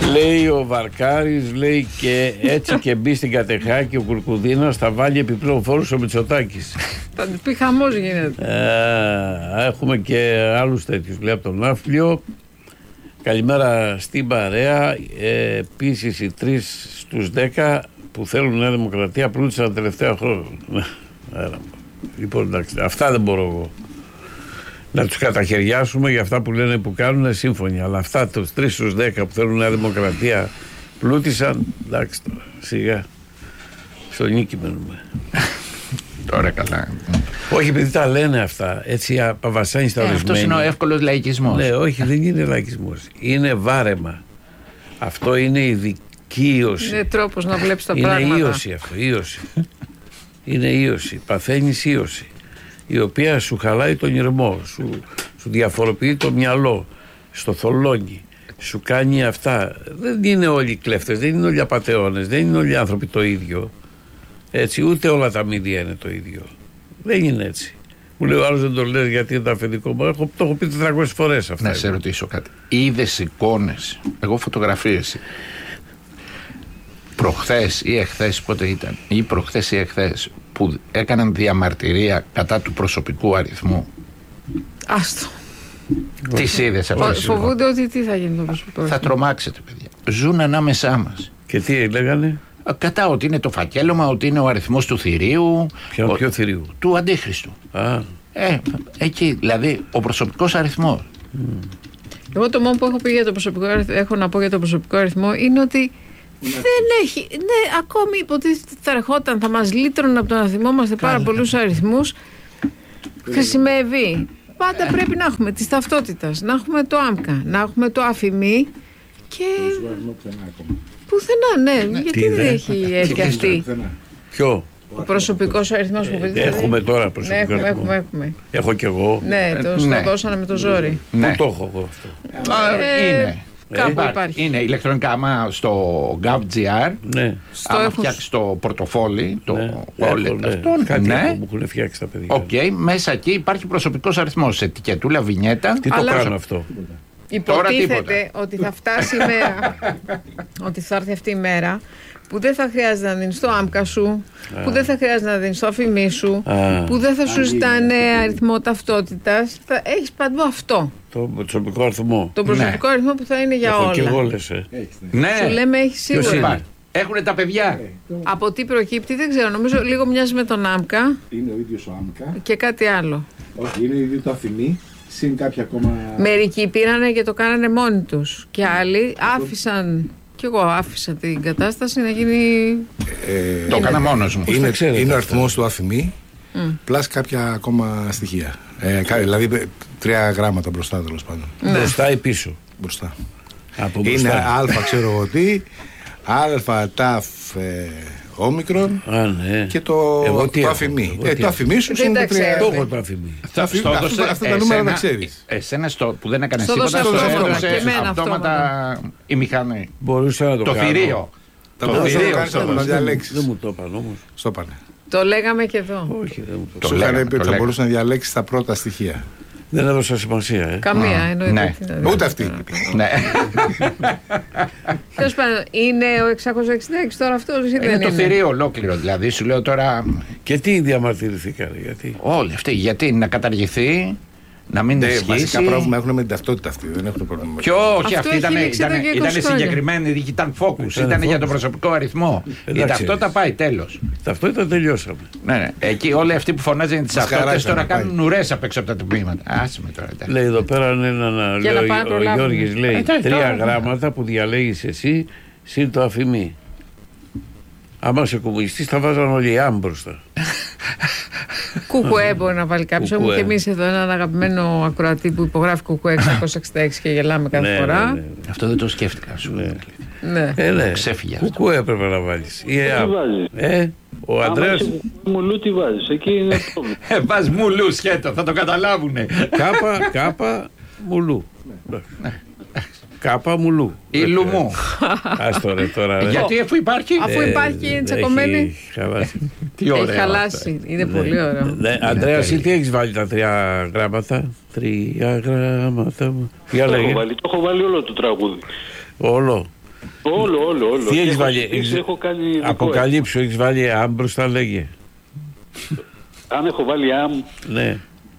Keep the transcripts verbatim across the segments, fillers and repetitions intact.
Λέει ο Βαρκάρης, λέει και έτσι και μπει στην Κατεχάκη ο Κουρκουδίνας, θα βάλει επιπλέον φόρους ο Μητσοτάκης. Θα πει χαμός γίνεται. Ε, έχουμε και άλλους τέτοιους, λέει από τον Ναύπλιο. Καλημέρα στην παρέα. Ε, επίσης οι τρεις στους δέκα που θέλουν Νέα Δημοκρατία πλούτησαν τα τελευταία χρόνια. Λοιπόν, εντάξει, αυτά δεν μπορώ εγώ να τους καταχαιριάσουμε για αυτά που λένε που κάνουν, σύμφωνοι. Αλλά αυτά τους τρεις στους δέκα που θέλουν Νέα Δημοκρατία πλούτησαν, εντάξει τώρα, σιγά. Στο νίκη μένουμε. Τώρα καλά. Όχι, επειδή τα λένε αυτά, έτσι απαβασάνει στα ορισμένη. Αυτός είναι ο εύκολος λαϊκισμός. Ναι, όχι, δεν είναι λαϊκισμός. Είναι βάρεμα. Αυτό είναι ειδική ίωση. Είναι τρόπος να βλέπεις τα είναι πράγματα. Είναι ίωση αυτό, ίωση. Είναι ίωση. Παθαίνεις ίωση. Η οποία σου χαλάει τον ηρμό, σου, σου διαφοροποιεί το μυαλό, στο θολώνει, σου κάνει αυτά. Δεν είναι όλοι κλέφτες, δεν είναι όλοι απατεώνες, δεν είναι όλοι άνθρωποι το ίδιο. Έτσι, ούτε όλα τα μίδια είναι το ίδιο. Δεν είναι έτσι. Μου λέει ο άλλος δεν το λες γιατί είναι το αφεντικό μου. Έχω, το έχω πει τετρακόσιες φορές αυτά. Να σε ρωτήσω κάτι. Είδες εικόνες, εγώ φωτογραφίες, προχθές ή εχθές, πότε ήταν, ή προχθές ή εχθές, που έκαναν διαμαρτυρία κατά του προσωπικού αριθμού? Άστο. Τις είδες αυτές? Φοβούνται ότι τι θα γίνει το προσωπικό. Θα τρομάξετε, παιδιά. Ζουν ανάμεσά μας. Και τι λέγανε? Κατά ότι είναι το φακέλωμα, ότι είναι ο αριθμός του θηρίου. Ποιο, ο, ποιο θηρίου? Του Αντίχριστου. Α. Ε, εκεί, δηλαδή, ο προσωπικός αριθμός. Mm. Εγώ το μόνο που έχω, πει για το προσωπικό, έχω να πω για το προσωπικό αριθμό είναι ότι δεν έχει, ναι, ακόμη υποτίθεται θα ερχόταν, θα μας λύτρωνε από το να θυμόμαστε πάρα πολλούς αριθμούς. Χρησιμεύει. Πάντα πρέπει να έχουμε της ταυτότητας, να έχουμε το άμκα, να έχουμε το αφημί και... Πουθενά, ναι, ναι. Γιατί δεν έχει έρθει αυτή. Ποιο? Ο προσωπικός αριθμός που ε, έχουμε τώρα προσωπικό ναι, αριθμό. Έχουμε, έχουμε. Έχω κι εγώ. Ναι, το ναι. δώσανε με το ζόρι. Ναι. Πού το έχω εγώ αυτό? Ε, είναι. Κάπου ε, υπάρχει. Είναι ηλεκτρονικά, άμα στο gov.gr, ναι. άμα έχουν... φτιάξει το πορτοφόλι, το ναι. wallet, έχω, ναι. αυτό, κάτι ναι. μου έχουν φτιάξει τα παιδιά. Okay, μέσα εκεί υπάρχει προσωπικός αριθμός, ετικετούλα, βινιέτα. Τι αλλά... το κάνω αυτό? Υποτίθεται ότι θα φτάσει η μέρα, ότι θα έρθει αυτή η μέρα που δεν θα χρειάζεται να δίνεις το άμκα σου, Α. που δεν θα χρειάζεται να δίνεις το αφημί σου, Α. που δεν θα σου ζητάνε αριθμό ταυτότητας. Θα έχεις παντού αυτό. Το προσωπικό αριθμό. Το προσωπικό ναι. αριθμό που θα είναι για Έχω όλα. Και εγώ λες, ε. Ναι. Σου λέμε έχεις σίγουρα. Έχουνε τα παιδιά. Από τι προκύπτει δεν ξέρω. Νομίζω λίγο μοιάζει με τον άμκα. Είναι ο ίδιος ο άμκα. Και κάτι άλλο. Όχι, είναι ίδιο το αφημί. Συν κάποια ακόμα... Μερικοί πήρανε και το κάνανε μόνοι τους. Και άλλοι άφησαν. Κι εγώ άφησα την κατάσταση να γίνει. Ε, το έκανα μόνος μου. Είναι, είναι ο αριθμός του αφημί, mm. πλάς κάποια ακόμα στοιχεία. Ε, δηλαδή τρία γράμματα μπροστά, τέλος πάντων. Ναι. Μπροστά ή πίσω? Μπροστά. Από είναι μπροστά. αλφα, ξέρω εγώ τι, αλφα, ταφ, ε, όμικρον Α, ναι. και το, το αφημί. Ε, το αφημί σου είναι τρία. Το έχω το αφημί. Αυτά τα νούμερα τα ξέρεις. Εσένα που δεν έκανες τίποτα, στο έδωσε αυτόματα η μηχανή. Μπορούσα να το Το κάνω. θηρίο. Το θηρίο να διαλέξεις. Δεν μου το είπαν όμως. Στο είπανε. Το λέγαμε και εδώ. Όχι, δεν μου το είπαν. Σου είχαν πει ότι θα μπορούσε να διαλέξει τα πρώτα στοιχεία. Δεν έδωσα σημασία, ε. Καμία, εννοείται. Ούτε αυτή. Ναι. Τέλος πάντων, είναι ο εξακόσια εξήντα έξι τώρα αυτό ή δεν είναι? Είναι το θηρίο ολόκληρο, δηλαδή σου λέω τώρα. Και τι διαμαρτυρηθήκανε, γιατί? Όλοι αυτοί, γιατί να καταργηθεί, να μην ισχύσει. Βασικά πρόβλημα έχουν με την ταυτότητα αυτή, δεν έχουν πρόβλημα. Και όχι, αυτή ήταν, ήταν, ήταν συγκεκριμένη, ήταν focus, ήταν, ήταν για τον προσωπικό αριθμό. Η ταυτότητα πάει, τέλος. Ταυτότητα τελειώσαμε. Ναι, ναι. Εκεί όλοι αυτοί που φωνάζουν τις ταυτότητες τώρα κάνουν ουρές απ' έξω από τα τμήματα. Άσε με τώρα. Λέει εδώ πέρα ένα, λέει, ο Γιώργης λέει τρία γράμματα που διαλέγεις εσύ συν το αφημί. Άμα είσαι κομμουνιστής θα βάζαν όλοι άμ μπροστά. Κουκουέ μπορεί να βάλει κάποιος. Έχουμε και εμείς εδώ έναν αγαπημένο ακροατή που υπογράφει Κουκουέ εξακόσια εξήντα έξι και γελάμε κάθε ναι, φορά. Ναι, ναι, ναι. Αυτό δεν το σκέφτηκα σου. Ναι. Ναι. Ε, ναι. Ξέφυγε. Κουκουέ έπρεπε να βάλεις. Τι βάζεις? Ε, ο Ανδρέας. Μουλού τι βάζεις? Εκεί είναι πρόβλημα. Ε, βάζ μουλού σχέτο, θα το καταλάβουνε. Κάπα, κάπα, μουλού. Κάπα μουλού. Ή λουμού. Άστο ρε τώρα. Ρε. Γιατί αφού υπάρχει. Αφού υπάρχει είναι τσακωμένη. Έχει χαλάσει. Τι ωραίο. Έχει χαλάσει. Είναι πολύ ωραίο. Ανδρέα, εσύ τι έχεις βάλει τα τρία γράμματα? Τρία γράμματα. Το έχω βάλει, το έχω βάλει όλο το τραγούδι. Όλο. Όλο, όλο, όλο. Τι έχεις έχω βάλει, στήσει, έχω κάνει αποκαλύψου, έχεις βάλει άμ μπροστά, λέγε. Αν έχω βάλει άμ, Ναι.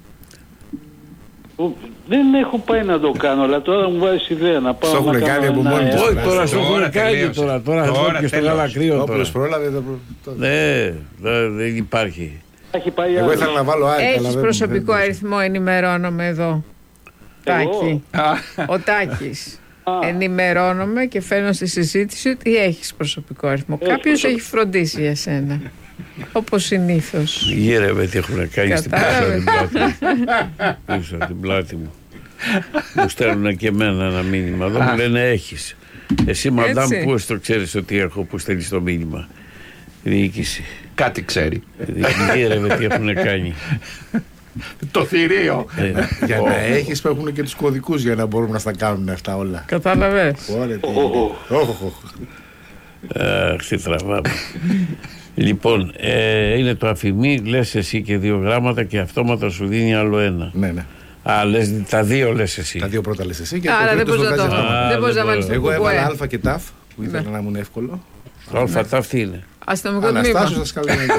δεν έχω πάει να το κάνω, αλλά τώρα μου βάζεις ιδέα να πάω. Στο να έχουν κάνει κάνω από ένα- μόνοι τους. Όχι, τώρα στο Τώρα έχουν κάνει τελείωσε. τώρα. Τώρα Τώρα και στο τέλος. γαλακρίο τώρα. Όποιος πρόλαβε. το- το- Ναι, δεν δεν υπάρχει. Έχει πάει Εγώ άλλο. ήθελα να βάλω ΑΕΚ. αλλά Έχεις δεν- προσωπικό δεν- αριθμό, ενημερώνομαι εδώ. Τάκη. Α, Ο Τάκης. Α. Ενημερώνομαι και φέρνω στη συζήτηση ότι έχεις προσωπικό αριθμό. Έχω Κάποιος προσωπικό. έχει φροντίσει για σένα. Όπως συνήθως. Γύρευε τι έχουν κάνει στην πίσω από την Κατάλαβες. πλάτη μου. Πίσω από την πλάτη μου. Μου στέλνουν και εμένα ένα μήνυμα. Εδώ μου λένε έχεις. Εσύ μαντάμ Έτσι. πώς το ξέρεις ότι έχω, που στέλνεις το μήνυμα. Η διοίκηση. κάτι ξέρει. Γύρευε τι έχουν κάνει. Το θηρίο. Ε, Για ω, να έχεις έχουν και τους κωδικούς για να μπορούμε να στα κάνουν αυτά όλα. Κατάλαβες. Ωραία, τι- Οχ, Οχ, οχ, οχ. Αχ, τι τραβάμε. Λοιπόν, ε, είναι το αφημί, λες εσύ και δύο γράμματα και αυτόματα σου δίνει άλλο ένα. Ναι, ναι. Α, λες τα δύο λες εσύ. Τα δύο πρώτα λες εσύ και Άρα το δεν τρίτο μπορείς στο να βγάζει το. αυτόματα. Α, Δεν μπορείς δεν να βάλεις το Εγώ έβαλα κουκουέ. Α και ταφ που ήθελα να ήμουν εύκολο. Το αλφα αυτή είναι. Αστυνομικό τμήμα. Αναστάσιο στα σκαλιά.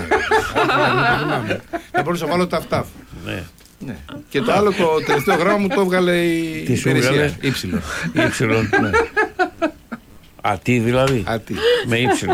Δεν μπορούσα να βάλω ταφ ταφ. Ναι. Ναι. Και το άλλο, το τελευταίο γράμμα μου το έβγαλε η Τι σου υπηρεσία. έβγαλε? Ήψιλον. Ήψιλον. Α, τι δηλαδή. Α, τι. Με ύψιλον.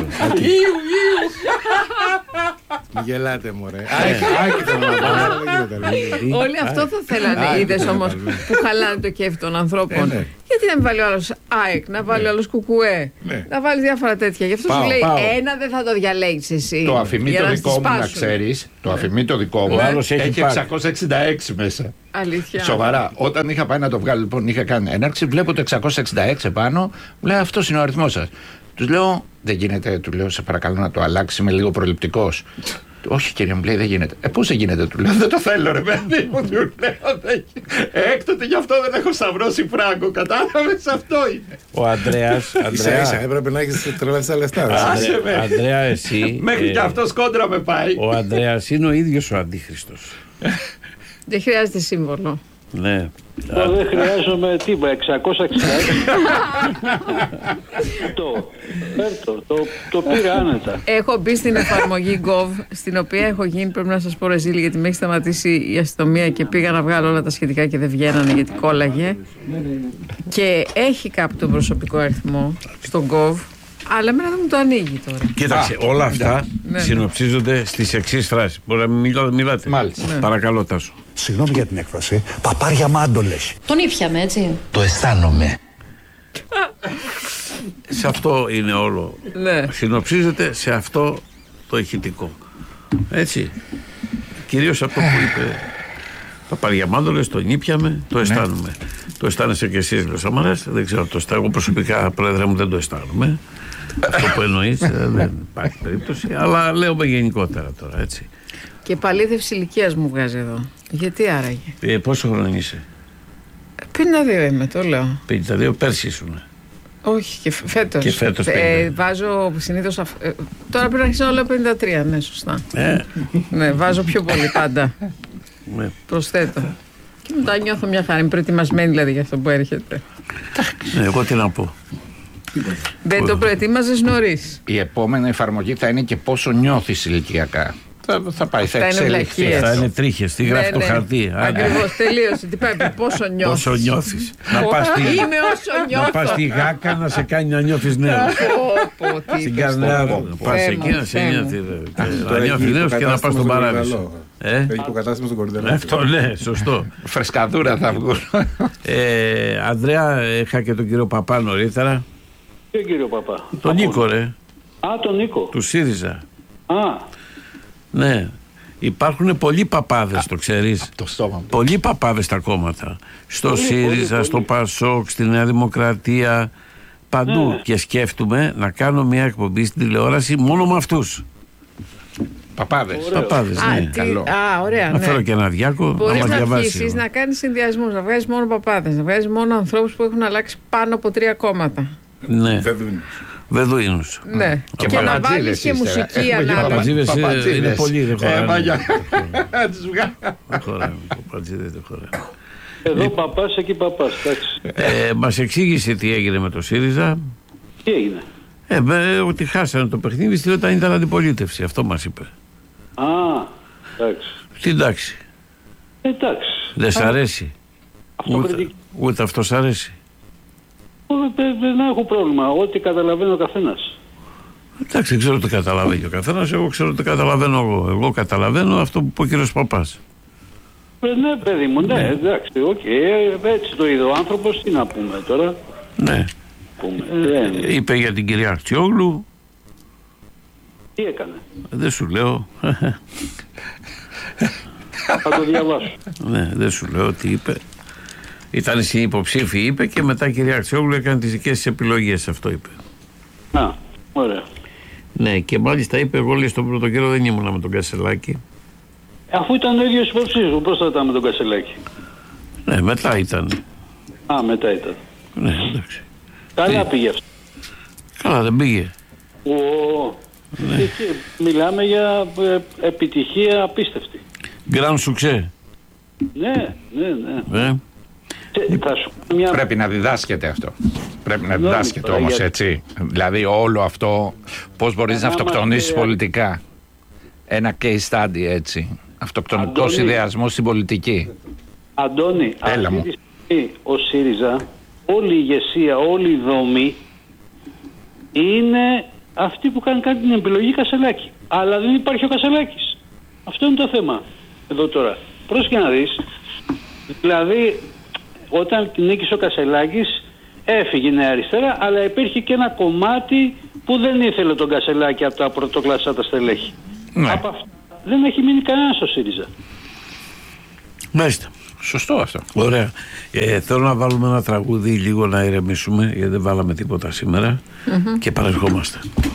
Μη γελάτε, μωρέ. Άκη, άκη θέλω να βάλω. Δεν γίνεται, λέει. Όλοι αυτό θα θέλανε. Α, Είδες ναι, όμως ναι. που χαλάνε το κέφι των ανθρώπων. Ε, ναι. Γιατί να μην βάλει ο άλλος ΑΕΚ, να βάλει ο άλλος κουκουέ, Ναι. να βάλει διάφορα τέτοια. Γι' αυτό σου Πάω, λέει πάω. ένα δεν θα το διαλέγεις εσύ. Το αφημί για το να δικό στη μου, να σπάσουν. ξέρεις, το αφημί το δικό μου Ο άλλος έχει έχει πάρει. εξακόσια εξήντα έξι μέσα. Αλήθεια. Σοβαρά. Όταν είχα πάει να το βγάλω, λοιπόν, είχα κάνει έναρξη, βλέπω το εξακόσια εξήντα έξι επάνω, μου λέει αυτός είναι ο αριθμός σας. Τους λέω, δεν γίνεται, του λέω, σε παρακαλώ να το αλλάξει, είμαι λίγο προληπτικός. Όχι κύριε μου, λέει, δεν γίνεται. Ε, πώς δεν γίνεται, του λέω, δεν το θέλω ρε παιδί μου, του λέω. Δεν... Έκτοτε γι' αυτό δεν έχω σταυρώσει φράγκο, κατάλαβες, αυτό είναι. Ο Ανδρέας. Ίσα ίσα Ανδρέα, έπρεπε να έχεις τρελαθείς τα λεφτά. Άσε Ανδρέα, με. Ανδρέα, εσύ. Μέχρι ε, και αυτός κόντρα με πάει. Ο Ανδρέας είναι ο ίδιος ο Αντίχριστος. Δεν χρειάζεται σύμβολο. Ναι. Εγώ δεν χρειάζομαι τίποτα. εξακόσια εξήντα έξι. Το, φέρτο, το, το πήρα άνετα. Έχω μπει στην εφαρμογή Gov, στην οποία έχω γίνει, πρέπει να σας πω ρεζίλη, γιατί με έχει σταματήσει η αστυνομία και πήγα να βγάλω όλα τα σχετικά και δεν βγαίνανε γιατί κόλλαγε. Και έχει κάπου τον προσωπικό αριθμό στο Gov, αλλά εμένα δεν μου το ανοίγει τώρα. Κοίταξε, όλα αυτά Ναι. συνοψίζονται στις εξής φράσεις. Μπορεί να μην μιλά- μιλάτε. Μάλιστα. Ναι. Παρακαλώ, Τάσο. Συγγνώμη για την έκφραση. Παπάρια μάντολες. Τον ήπιαμε, έτσι. Το αισθάνομαι. Σε αυτό είναι όλο. Ναι. Συνοψίζεται σε αυτό το ηχητικό. Έτσι. Κυρίως αυτό που είπε. Παπαριαμάντολες, τον ήπιαμε, το αισθάνομαι. Το αισθάνεσαι και εσείς, λέει Σαμαράς. Δεν ξέρω το αισθάνομαι. Εγώ προσωπικά, πρόεδρε μου, δεν το αισθάνομαι. Αυτό που εννοείς ε, δεν υπάρχει περίπτωση. Αλλά λέω με γενικότερα τώρα, έτσι. Και επαλήθευση ηλικίας μου βγάζει εδώ. Γιατί άραγε. Ε, πόσο χρόνο είσαι? πενήντα δύο είμαι, το λέω. πενήντα δύο, πέρσι ήσουν. Όχι, και φέτος. Και φέτος Ε, πενήντα. βάζω συνήθως. αυ- ε, τώρα πρέπει να αρχίσω να λέω πενήντα τρία, ναι, σωστά. Ε, Ναι, βάζω πιο πολύ πάντα. ναι. Προσθέτω. Και μετά νιώθω μια χαρά. Είμαι προετοιμασμένη δηλαδή για αυτό που έρχεται. Ναι, εγώ τι να πω. Δεν το προετοίμαζες νωρίς. Η επόμενη εφαρμογή θα είναι και πόσο νιώθεις ηλικιακά. Θα, θα πάει, θα Θα είναι εξελιχθεί. βλακίες. Θα είναι τρίχες, τι γράφει το χαρτί. Α, Ακριβώς, τελείωσε. Τι πάει, πόσο νιώθεις. Πόσο νιώθεις. Να Πω, πας στη- Είμαι όσο να νιώθω. πας στη Γάκα να σε κάνει να νιώθεις νέος. Πω, πω, τι Στην είπες Καρνεά τώρα. να πας Θεέ εκεί μου, να σε Θεέ μου. νιώθει. Να Τώρα νιώθει έχει νέος το και να πας στον κατάστημα παράδεισο. Κορυδαλό. Ε, Έχει το κατάστημα στον Κορυδαλό. αυτό ναι, σωστό. Φρεσκαδούρα θα βγουν. Ε, Ανδρέα, είχα και τον κύριο Παπά νωρίτερα. Ποιο κύριο Παπά? Τον Νίκο, ρε, Α, τον Νίκο. του ΣΥΡΙΖΑ. Α, Ναι. Υπάρχουν πολλοί παπάδες, το ξέρεις. Το στόμα μου. Πολλοί παπάδες στα κόμματα. Στο Πολύ, ΣΥΡΙΖΑ, πολύ, στο πολύ. ΠΑΣΟΚ, στη Νέα Δημοκρατία. Παντού. Ναι. Και σκέφτομαι να κάνω μια εκπομπή στην τηλεόραση μόνο με αυτούς. Παπάδες. Παπάδες, Α, ναι. τι- καλό. α, ωραία, Να ναι. φέρω και ένα διάκο να Μπορείς μας να διαβάσει. αρχίσεις να κάνεις συνδυασμούς, να βγάζεις μόνο παπάδες, να βγάζεις μόνο ανθρώπους που έχουν αλλάξει πάνω από τρία κόμματα. Ναι, Βεδούνι. Βεδουίνους. Ναι. Και Και, να παπατζίδες βάλεις και ύστερα. μουσική Έχουμε και ανάλογα. παπατζίδες. είναι- Παπατζίδες. είναι πολλοί, δεν χωράνε. Ε, μαγιά. Τους βγάλω. Δεν χωράνε, παπατζίδες δεν χωράνε. εδώ παπάς, εκεί παπάς. Εντάξει. Ε, μας εξήγησε τι έγινε με το ΣΥΡΙΖΑ. Τι έγινε? Ε, με, ότι χάσανε το παιχνίδι στη όταν ήταν αντιπολίτευση. Αυτό μας είπε. Α, εντάξει. Τι εντάξει. Εντάξει. Δεν σ' αρέσει. Ούτε, ούτε αυτό σ' αρέσει. Δεν έχω πρόβλημα. Ό,τι καταλαβαίνει ο καθένας. Εντάξει, δεν ξέρω τι καταλαβαίνει ο καθένας. Εγώ ξέρω τι καταλαβαίνω εγώ. Εγώ καταλαβαίνω αυτό που είπε ο κύριος Παπάς. Ε, ναι, παιδί μου, ναι, ναι. εντάξει. Okay. Έτσι το είδε ο άνθρωπος. Τι να πούμε τώρα. Ναι. Πούμε. Ε, είπε για την κυρία Αχτσιόγλου. Τι έκανε? Δεν σου λέω. Θα το διαβάσω. Ναι, δεν σου λέω τι είπε. Ήταν συνυποψήφοι, είπε, και μετά η κυρία Αχτσιόγλου έκανε τις δικές της επιλογές. Αυτό είπε. Α, ωραία. Ναι, και μάλιστα είπε, εγώ λέει στον πρώτο καιρό δεν ήμουνα με τον Κασελάκη. Αφού ήταν ο ίδιος υποψήφιος, πώς θα ήταν με τον Κασελάκη? Ναι, μετά ήταν. Α, μετά ήταν. Ναι, εντάξει. Καλά Τι? πήγε αυτό. Καλά δεν πήγε. Ο... Ναι. Μιλάμε για ε, επιτυχία απίστευτη. Grand succès. Ναι, ναι, ναι. Ε. Και, θα σου... μια... Πρέπει να διδάσκεται αυτό. Πρέπει να διδάσκεται όμως για... έτσι. Δηλαδή όλο αυτό, πώς μπορείς να αυτοκτονήσεις είμαστε... πολιτικά. Ένα case study έτσι. Αυτοκτονικός Αντώνη... ιδεασμός στην πολιτική. Αντώνη, Έλα αυτή τη στιγμή ο ΣΥΡΙΖΑ, όλη η ηγεσία, όλη η δομή είναι αυτοί που κάνουν κάτι την επιλογή Κασελάκη. Αλλά δεν υπάρχει ο Κασελάκης. Αυτό είναι το θέμα εδώ τώρα. Πρόσεχε να δεις. Δηλαδή, όταν νίκησε ο Κασελάκης, έφυγε η Νέα Αριστερά, αλλά υπήρχε και ένα κομμάτι που δεν ήθελε τον Κασελάκη από τα πρωτοκλασσά τα στελέχη. Ναι. Από αυτά δεν έχει μείνει κανένα στο ΣΥΡΙΖΑ. Μάλιστα. Σωστό αυτό. Ωραία. Ε, θέλω να βάλουμε ένα τραγούδι λίγο να ηρεμήσουμε, γιατί δεν βάλαμε τίποτα σήμερα, mm-hmm. και παρερχόμαστε.